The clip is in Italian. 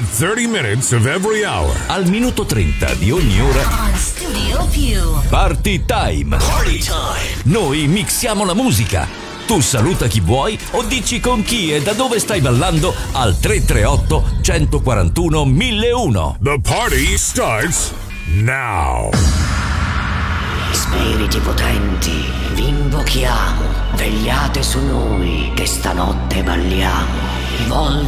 30 minutes of every hour. Al minuto 30 di ogni ora. On Studio Più. Party time. Party time. Noi mixiamo la musica. Tu saluta chi vuoi o dici con chi e da dove stai ballando al 338 141 1001. The party starts now. Spiriti potenti, vi invochiamo, vegliate su noi che stanotte balliamo. Volta